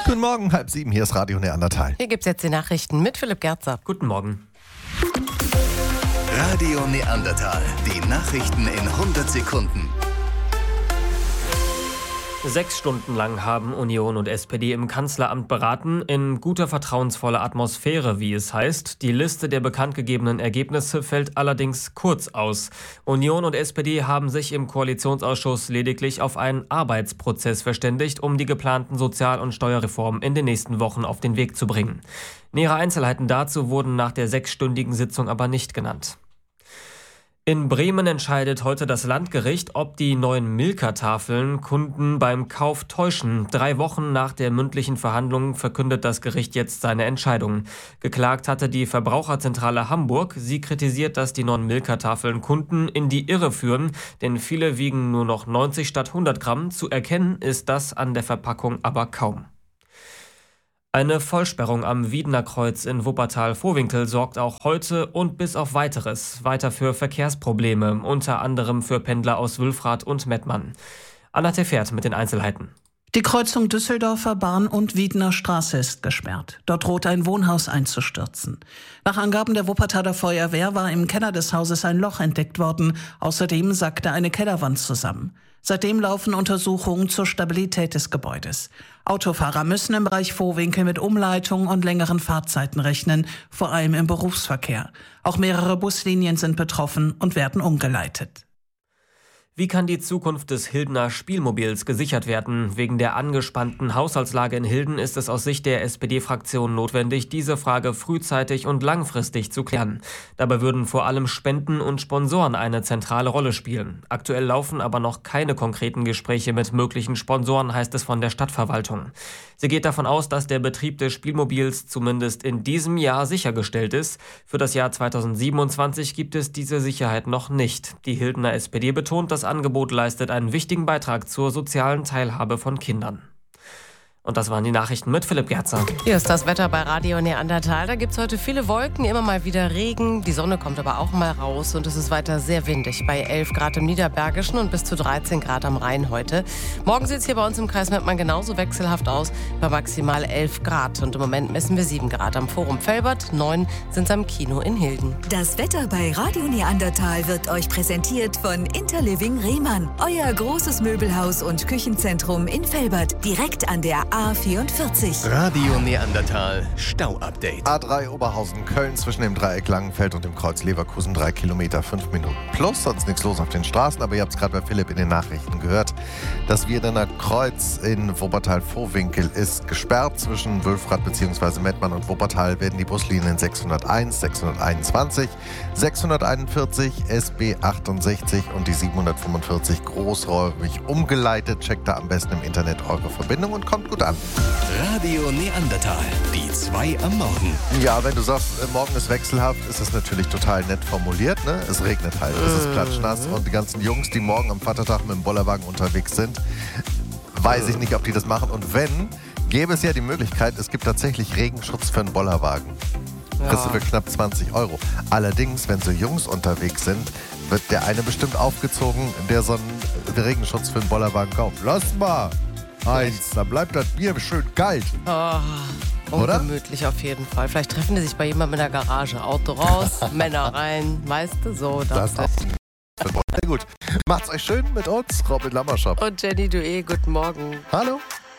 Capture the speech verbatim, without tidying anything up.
Guten Morgen, halb sieben, hier ist Radio Neandertal. Hier gibt's jetzt die Nachrichten mit Philipp Gerzer. Guten Morgen. Radio Neandertal, die Nachrichten in hundert Sekunden. Sechs Stunden lang haben Union und S P D im Kanzleramt beraten, in guter vertrauensvoller Atmosphäre, wie es heißt. Die Liste der bekannt gegebenen Ergebnisse fällt allerdings kurz aus. Union und S P D haben sich im Koalitionsausschuss lediglich auf einen Arbeitsprozess verständigt, um die geplanten Sozial- und Steuerreformen in den nächsten Wochen auf den Weg zu bringen. Nähere Einzelheiten dazu wurden nach der sechsstündigen Sitzung aber nicht genannt. In Bremen entscheidet heute das Landgericht, ob die neuen Milka-Tafeln Kunden beim Kauf täuschen. Drei Wochen nach der mündlichen Verhandlung verkündet das Gericht jetzt seine Entscheidung. Geklagt hatte die Verbraucherzentrale Hamburg. Sie kritisiert, dass die neuen Milka-Tafeln Kunden in die Irre führen, denn viele wiegen nur noch neunzig statt hundert Gramm. Zu erkennen ist das an der Verpackung aber kaum. Eine Vollsperrung am Wiedener Kreuz in Wuppertal-Vohwinkel sorgt auch heute und bis auf Weiteres weiter für Verkehrsprobleme, unter anderem für Pendler aus Wülfrath und Mettmann. Anna Tefert mit den Einzelheiten. Die Kreuzung Düsseldorfer Bahn und Wiedener Straße ist gesperrt. Dort droht ein Wohnhaus einzustürzen. Nach Angaben der Wuppertaler Feuerwehr war im Keller des Hauses ein Loch entdeckt worden. Außerdem sackte eine Kellerwand zusammen. Seitdem laufen Untersuchungen zur Stabilität des Gebäudes. Autofahrer müssen im Bereich Vohwinkel mit Umleitung und längeren Fahrzeiten rechnen, vor allem im Berufsverkehr. Auch mehrere Buslinien sind betroffen und werden umgeleitet. Wie kann die Zukunft des Hildener Spielmobils gesichert werden? Wegen der angespannten Haushaltslage in Hilden ist es aus Sicht der S P D-Fraktion notwendig, diese Frage frühzeitig und langfristig zu klären. Dabei würden vor allem Spenden und Sponsoren eine zentrale Rolle spielen. Aktuell laufen aber noch keine konkreten Gespräche mit möglichen Sponsoren, heißt es von der Stadtverwaltung. Sie geht davon aus, dass der Betrieb des Spielmobils zumindest in diesem Jahr sichergestellt ist. Für das Jahr zweitausendsiebenundzwanzig gibt es diese Sicherheit noch nicht. Die Hildener S P D betont, das Angebot leistet einen wichtigen Beitrag zur sozialen Teilhabe von Kindern. Und das waren die Nachrichten mit Philipp Gerzer. Hier ist das Wetter bei Radio Neandertal. Da gibt es heute viele Wolken, immer mal wieder Regen. Die Sonne kommt aber auch mal raus und es ist weiter sehr windig. Bei elf Grad im Niederbergischen und bis zu dreizehn Grad am Rhein heute. Morgen sieht es hier bei uns im Kreis Mettmann genauso wechselhaft aus, bei maximal elf Grad. Und im Moment messen wir sieben Grad am Forum Velbert, neun sind es am Kino in Hilden. Das Wetter bei Radio Neandertal wird euch präsentiert von Interliving Rehmann. Euer großes Möbelhaus und Küchenzentrum in Velbert, direkt an der A vierundvierzig. Radio Neandertal Stau-Update. A drei Oberhausen, Köln zwischen dem Dreieck Langenfeld und dem Kreuz Leverkusen, drei Kilometer, fünf Minuten plus. Sonst nichts los auf den Straßen, aber ihr habt es gerade bei Philipp in den Nachrichten gehört. Das Wiedener Kreuz in Wuppertal-Vohwinkel ist gesperrt. Zwischen Wülfrath bzw. Mettmann und Wuppertal werden die Buslinien sechshunderteins, sechshunderteinundzwanzig, sechshunderteinundvierzig, S B achtundsechzig und die siebenhundertfünfundvierzig großräumig umgeleitet. Checkt da am besten im Internet eure Verbindung und kommt gut an. Radio Neandertal, die zwei am Morgen. Ja, wenn du sagst, morgen ist wechselhaft, ist es natürlich total nett formuliert. Ne? Es regnet halt, es ist klatschnass und die ganzen Jungs, die morgen am Vatertag mit dem Bollerwagen unterwegs sind, weiß ich nicht, ob die das machen. Und wenn, gäbe es ja die Möglichkeit, es gibt tatsächlich Regenschutz für einen Bollerwagen. Kriegst du für knapp zwanzig Euro. Allerdings, wenn so Jungs unterwegs sind, wird der eine bestimmt aufgezogen, der so einen Regenschutz für einen Bollerwagen kauft. Lass mal! Eins, dann bleibt das Bier schön kalt. Oh, ungemütlich auf jeden Fall. Vielleicht treffen die sich bei jemandem in der Garage. Auto raus, Männer rein. Weißt du, so. Das auch. Sehr gut. Macht's euch schön mit uns, Robin Lammerschop. Und Jenny Dué, guten Morgen. Hallo.